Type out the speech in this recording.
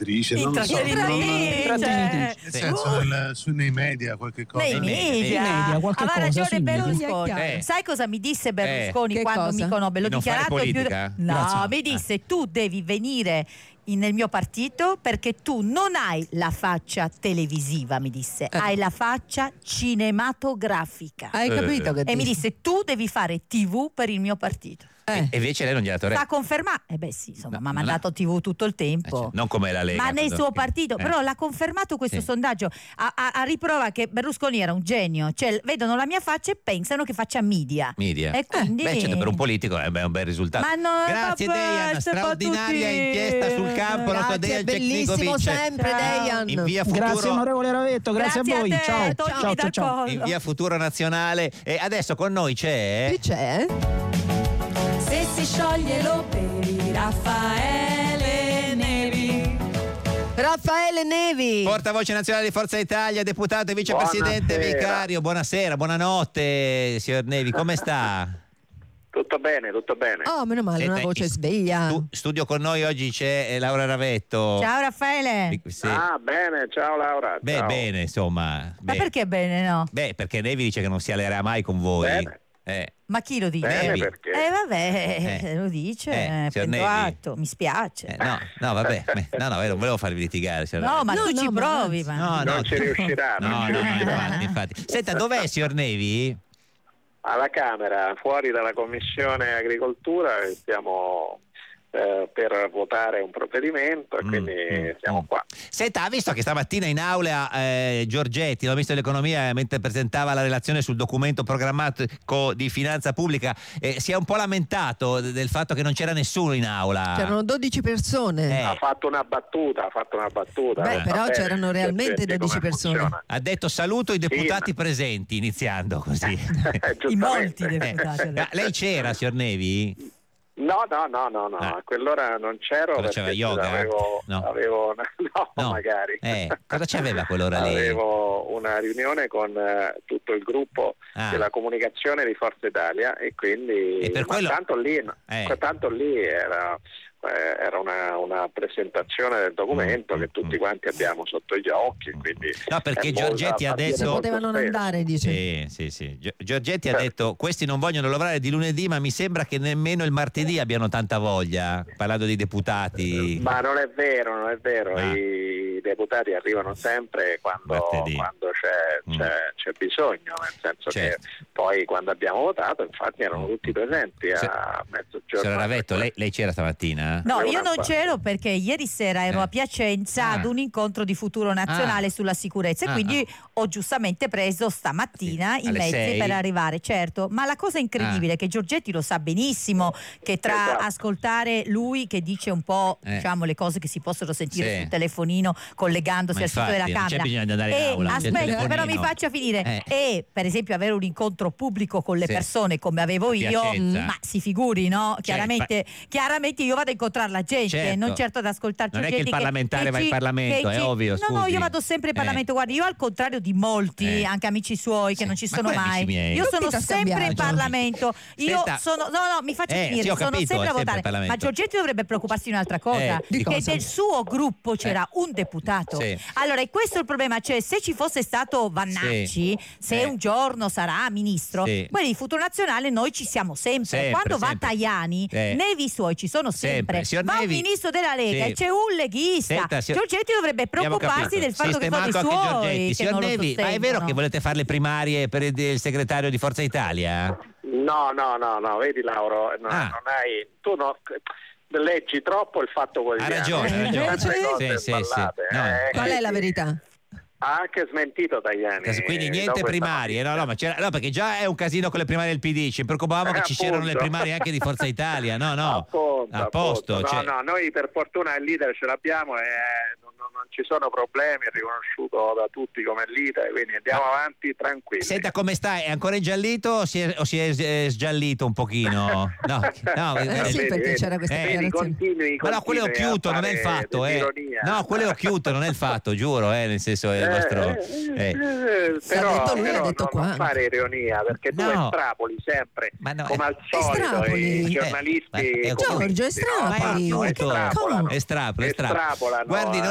Intrattenitrice, non lo so. Nel senso nei media qualche cosa. Nei media, qualche Aveva cosa. ragione Berlusconi. Sai cosa mi disse Berlusconi quando mi conobbe? L'ho dichiarato mi disse: tu devi venire nel mio partito perché tu non hai la faccia televisiva, mi disse, hai la faccia cinematografica. Hai capito che e mi disse: tu devi fare TV per il mio partito. E invece lei non gli ha dato Sta confermato. sì, insomma, mi ha mandato TV tutto il tempo. Non come la Lega. Ma nel suo partito, però l'ha confermato questo sondaggio a riprova che Berlusconi era un genio. Cioè, vedono la mia faccia e pensano che faccia media. E quindi certo, per un politico è un bel risultato. Grazie Dejan, straordinaria inchiesta sul campo. Grazie, bellissimo sempre Dejan. In via Futuro. Grazie onorevole Ravetto, grazie a voi. Ciao. In via Futuro Nazionale. E adesso con noi c'è. Chi c'è? Se si scioglie lo bevi, Raffaele Nevi. Raffaele Nevi, portavoce nazionale di Forza Italia, deputato e vicepresidente vicario. Buonasera, buonanotte, signor Nevi, come sta? Tutto bene. Oh, meno male, una voce sveglia. Studio con noi oggi c'è Laura Ravetto. Ciao Raffaele. Bene, ciao Laura. Ciao. Bene, insomma. Ma perché bene, no? Perché Nevi dice che non si alleerà mai con voi. Bene. Ma chi lo dice? Perché? Vabbè, lo dice, prendo atto, mi spiace. No, vabbè, non volevo farvi litigare. No, ma tu ci provi. Non ci riuscirà. No, infatti. Senta, dov'è, signor Nevi? Alla Camera, fuori dalla Commissione Agricoltura, stiamo per votare un provvedimento e quindi siamo qua. Senta, ha visto che stamattina in aula Giorgetti, il ministro dell'economia, mentre presentava la relazione sul documento programmatico di finanza pubblica, si è un po' lamentato del fatto che non c'era nessuno in aula. C'erano 12 persone. Ha fatto una battuta. Però c'erano realmente 12 persone. Funziona. Ha detto: saluto i deputati presenti, iniziando così. I molti deputati. Lei c'era, signor Nevi? No, a quell'ora non c'ero. Cosa c'era, yoga? Avevo magari. Cosa c'aveva a quell'ora lei? Avevo una riunione con tutto il gruppo della comunicazione di Forza Italia e quindi tanto lì era una presentazione del documento che tutti quanti abbiamo sotto gli occhi, quindi perché Giorgetti ha detto potevano non andare, dice. Sì. Giorgetti ha detto: questi non vogliono lavorare di lunedì, ma mi sembra che nemmeno il martedì abbiano tanta voglia, parlando dei deputati. Ma non è vero. I deputati arrivano sempre quando c'è bisogno, nel senso che poi quando abbiamo votato infatti erano tutti presenti a mezzogiorno. Signora Ravetto, lei c'era stamattina? No, io non c'ero perché ieri sera ero a Piacenza ad un incontro di Futuro Nazionale sulla sicurezza e quindi ho giustamente preso stamattina i mezzi 6. per arrivare, certo. Ma la cosa incredibile è che Giorgetti lo sa benissimo, che tra ascoltare lui che dice un po' diciamo le cose che si possono sentire sul telefonino collegandosi al sito della Camera, non c'è bisogno di andare in aula, aspetta, però mi faccia finire, e per esempio avere un incontro pubblico con le persone come avevo io, ma si figuri, no? Chiaramente io vado a incontrare la gente, non certo ad ascoltarci. Non è che il parlamentare va in Parlamento, è ovvio. No, io vado sempre in Parlamento. Guardi, io al contrario di molti, anche amici suoi che non ci sono mai, io sono sempre in Parlamento. Mi faccio finire, sono sempre a votare. Ma Giorgetti dovrebbe preoccuparsi di un'altra cosa, che del suo gruppo c'era un deputato. Allora, e questo è il problema, cioè se ci fosse stato Vannacci, se un giorno sarà ministro, quelli di Futuro Nazionale noi ci siamo sempre. Quando va Tajani, Nevi suoi ci sono sempre. Va un ministro della Lega e c'è un leghista. Giorgetti dovrebbe preoccuparsi del fatto che sono i suoi che non lo sostengono. Ma è vero che volete fare le primarie per il segretario di Forza Italia? No, vedi Lauro, tu leggi troppo il Fatto Quotidiano. Ha ragione. Qual è la verità? Ha anche smentito Tajani. Quindi niente primarie, no, perché già è un casino con le primarie del PD. Ci preoccupavamo che ci c'erano le primarie anche di Forza Italia. No, a posto. No, noi per fortuna il leader ce l'abbiamo e non ci sono problemi, è riconosciuto da tutti come leader, quindi andiamo avanti tranquilli. Senta, come sta? È ancora ingiallito o si è sgiallito un pochino? Sì, perché c'era questa continui ma no, quello è occhiuto, non è il fatto. No, quello è occhiuto, non è il fatto, giuro, nel senso è il vostro. Però non fare ironia, perché tu estrapoli sempre, come al solito, i giornalisti. Giorgio, estrapoli. Estrapolano. Guardi,